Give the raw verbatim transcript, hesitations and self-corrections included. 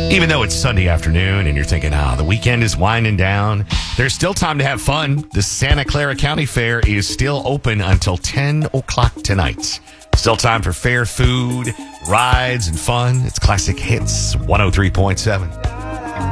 Even though it's Sunday afternoon and you're thinking, oh, the weekend is winding down, there's still time to have fun. The Santa Clara County Fair is still open until ten o'clock tonight. Still time for fair food, rides, and fun. It's Classic Hits one oh three point seven.